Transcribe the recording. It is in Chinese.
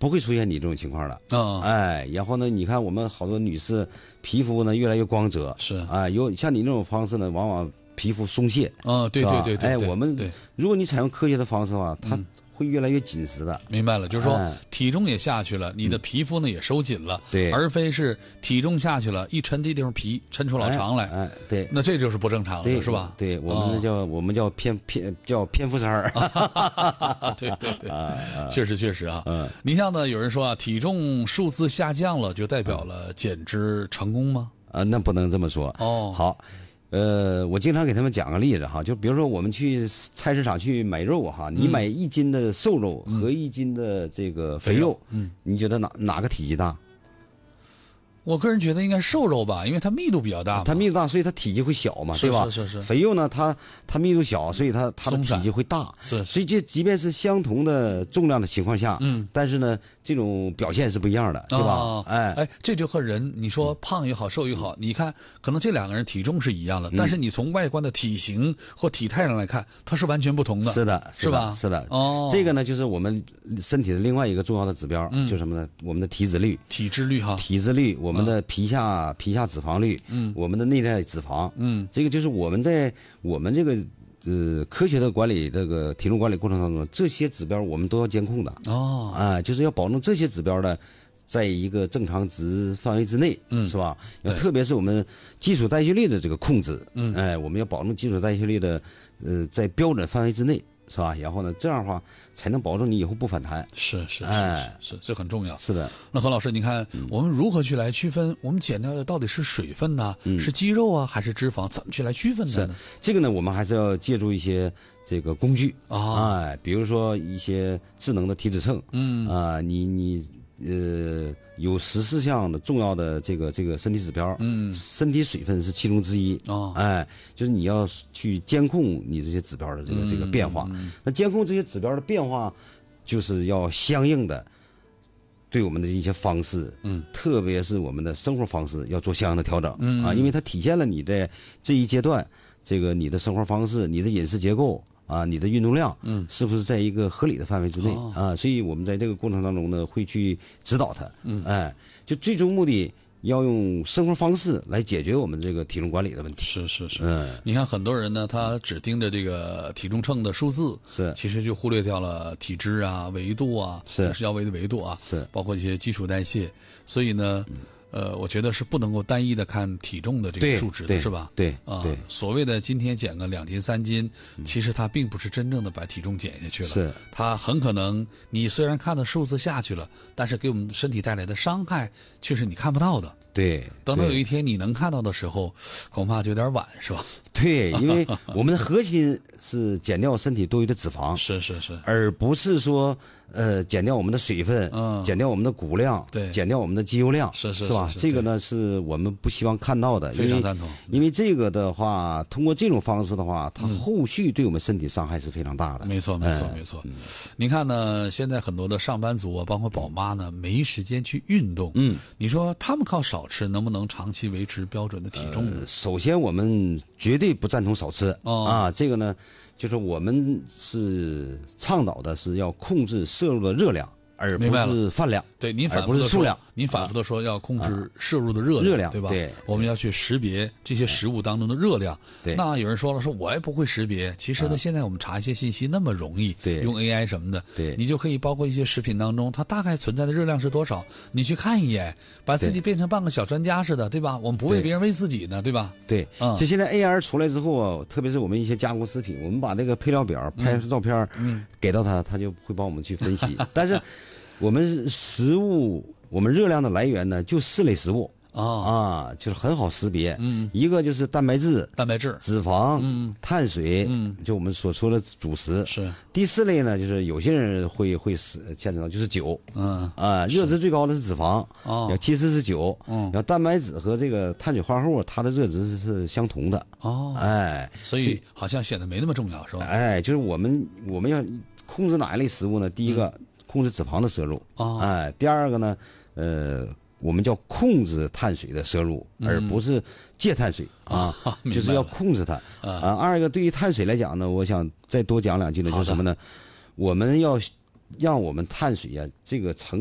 不会出现你这种情况了。然后呢，你看我们好多女士皮肤呢越来越光泽， 是有像你那种方式呢，往往皮肤松懈。 对， 我们如果你采用科学的方式的话，它会越来越紧实的。 明白了，就是说体重也下去了，你的皮肤呢也收紧了， 对， 而非是体重下去了，一抻地方皮抻出老长来， 对， 那这就是不正常的，是吧？ 对，我们叫偏负三儿。 对，确实啊。你像呢，有人说啊，体重数字下降了就代表了减脂成功吗？ 那不能这么说。好。我经常给他们讲个例子哈，就比如说我们去菜市场去买肉哈，你买1斤的瘦肉和1斤的这个肥肉，你觉得哪个体积大？ 我个人觉得应该瘦肉吧，因为它密度比较大嘛。 它密度大，所以它体积会小嘛，对吧？ 是。 肥肉呢，它密度小，所以它的体积会大。所以这即便是相同的重量的情况下，但是呢，这种表现是不一样的，对吧？ 这就和人你说胖也好，瘦也好，你看可能这两个人体重是一样的，但是你从外观的体型或体态上来看，它是完全不同的。 是的， 是吧？ 是的。这个呢，就是我们身体的另外一个重要的指标，就是什么呢？我们的体脂率。 体脂率哈。 体脂率，我们的皮下脂肪率，我们的内在脂肪，这个就是我们在我们这个科学的管理这个体重管理过程当中，这些指标我们都要监控的。就是要保证这些指标的在一个正常值范围之内，是吧？特别是我们基础代谢率的这个控制，我们要保证基础代谢率的在标准范围之内。是吧？然后呢，这样的话才能保证你以后不反弹。 是，这很重要。 是的。 那何老师，你看我们如何去来区分我们减掉的到底是水分呢，是肌肉啊，还是脂肪？怎么去来区分的呢？ 这个呢，我们还是要借助一些这个工具比如说一些智能的体脂秤。你有14项的重要的这个身体指标，身体水分是其中之一。就是你要去监控你这些指标的这个变化。那监控这些指标的变化，就是要相应的对我们的一些方式，特别是我们的生活方式要做相应的调整。因为它体现了你在这一阶段，这个你的生活方式、你的饮食结构。你的运动量，是不是在一个合理的范围之内？所以我们在这个过程当中呢，会去指导他。就最终目的要用生活方式来解决我们这个体重管理的问题。 是。你看很多人呢，他只盯着这个体重秤的数字，其实就忽略掉了体脂啊、维度啊、饮食腰围的维度啊，包括一些基础代谢。所以呢。我觉得是不能够单一的看体重的这个数值的，是吧？ 对。 所谓的今天减个2斤3斤，其实它并不是真正的把体重减下去了。它很可能你虽然看到数字下去了，但是给我们身体带来的伤害却是你看不到的。 对。 等到有一天你能看到的时候，恐怕就有点晚，是吧？ 对，因为我们的核心是减掉身体多余的脂肪， 是， 而不是说减掉我们的水分，减掉我们的骨量，减掉我们的肌肉量，是吧？这个呢是我们不希望看到的， 非常赞同。 因为这个的话，通过这种方式的话，它后续对我们身体伤害是非常大的。 没错。您看呢，现在很多的上班族啊，包括宝妈呢，没时间去运动。你说他们靠少吃能不能长期维持标准的体重呢？ 首先我们绝对不赞同少吃。这个呢，就是我们是倡导的是要控制摄入的热量，而不是饭量。 对，您反复的数量。 您反复的说要控制摄入的热量，对吧？ 对， 我们要去识别这些食物当中的热量。对，那有人说了，说我也不会识别。其实呢，现在我们查一些信息那么容易，用 AI 什么的，你就可以包括一些食品当中它大概存在的热量是多少，你去看一眼，把自己变成半个小专家似的，对吧？我们不为别人为自己呢，对吧？ 对，就现在 AR 出来之后啊，特别是我们一些加工食品，我们把这个配料表拍出照片，给到他就会帮我们去分析。但是我们食物，我们热量的来源呢，就4类食物。就是很好识别。一个就是蛋白质、脂肪、碳水，就我们所说的主食。 是。 第4类呢，就是有些人会牵扯到就是酒。热值最高的是脂肪，其次是酒。然后蛋白质和这个碳水化合物，它的热值是相同的。 所以好像显得没那么重要，是吧？就是我们要控制哪一类食物呢？第一个，控制脂肪的摄入。第二个呢，我们叫控制碳水的摄入，而不是戒碳水就是要控制它。二个，对于碳水来讲呢，我想再多讲2句呢，就是什么呢？我们要让我们碳水这个